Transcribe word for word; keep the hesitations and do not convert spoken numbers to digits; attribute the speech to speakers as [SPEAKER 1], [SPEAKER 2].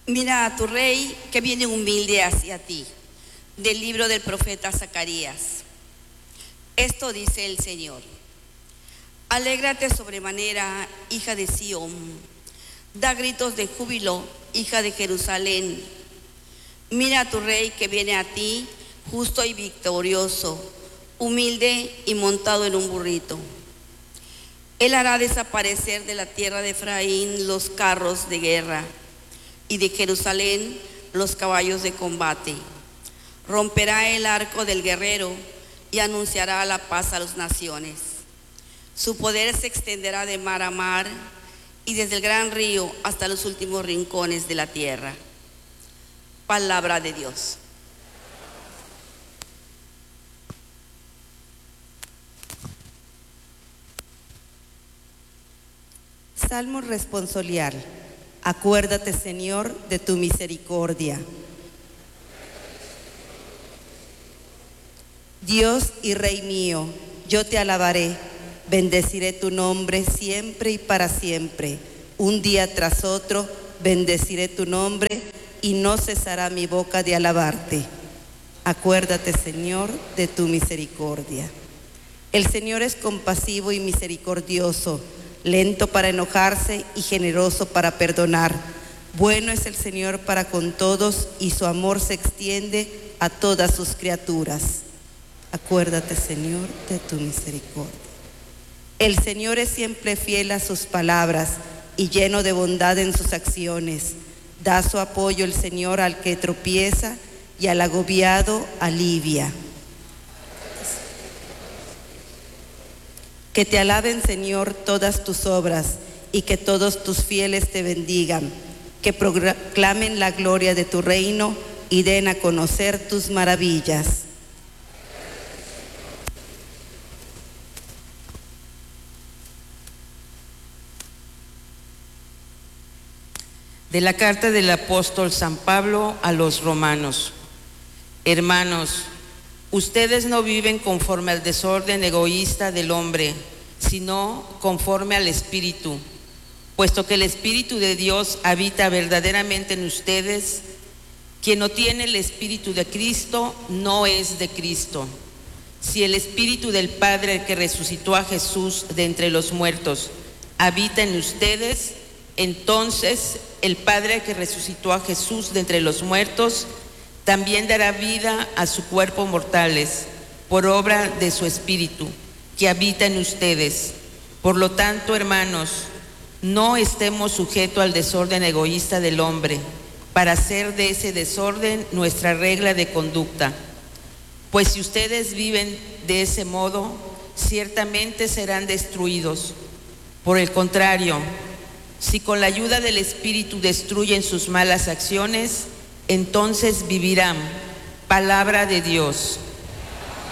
[SPEAKER 1] Mira a tu rey que viene humilde hacia ti. Del libro del profeta Zacarías. Esto dice el Señor: alégrate sobremanera, hija de Sión, da gritos de júbilo, hija de Jerusalén. Mira a tu rey que viene a ti, justo y victorioso, humilde y montado en un burrito. Él hará desaparecer de la tierra de Efraín los carros de guerra y de Jerusalén los caballos de combate. Romperá el arco del guerrero y anunciará la paz a las naciones. Su poder se extenderá de mar a mar y desde el gran río hasta los últimos rincones de la tierra. Palabra de Dios.
[SPEAKER 2] Salmo responsorial. Acuérdate, Señor, de tu misericordia. Dios y Rey mío, yo te alabaré, bendeciré tu nombre siempre y para siempre. Un día tras otro bendeciré tu nombre y no cesará mi boca de alabarte. Acuérdate, Señor, de tu misericordia. El Señor es compasivo y misericordioso, lento para enojarse y generoso para perdonar. Bueno es el Señor para con todos y su amor se extiende a todas sus criaturas. Acuérdate, Señor, de tu misericordia. El Señor es siempre fiel a sus palabras y lleno de bondad en sus acciones. Da su apoyo el Señor al que tropieza y al agobiado alivia. Que te alaben, Señor, todas tus obras y que todos tus fieles te bendigan. Que proclamen la gloria de tu reino y den a conocer tus maravillas.
[SPEAKER 3] De la carta del apóstol San Pablo a los romanos. Hermanos, ustedes no viven conforme al desorden egoísta del hombre, sino conforme al Espíritu, puesto que el Espíritu de Dios habita verdaderamente en ustedes. Quien no tiene el Espíritu de Cristo no es de Cristo. Si el Espíritu del Padre que resucitó a Jesús de entre los muertos habita en ustedes, entonces el Padre que resucitó a Jesús de entre los muertos también dará vida a su cuerpo mortales por obra de su Espíritu que habita en ustedes. Por lo tanto, hermanos, no estemos sujetos al desorden egoísta del hombre para hacer de ese desorden nuestra regla de conducta. Pues si ustedes viven de ese modo, ciertamente serán destruidos. Por el contrario, si con la ayuda del Espíritu destruyen sus malas acciones, entonces vivirán. Palabra de Dios.